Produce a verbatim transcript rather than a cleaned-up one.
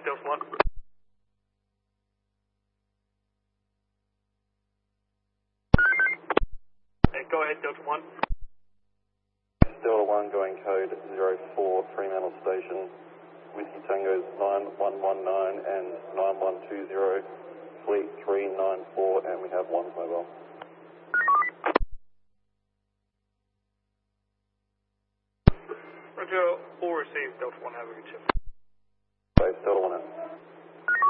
Delta one. Hey, go ahead, Delta one. Delta one going code zero four, Fremantle Station. Whiskey Tango's nine one one nine and nine one two zero, Fleet three nine four, and we have one mobile. Roger, all received, Delta one, have a good shift.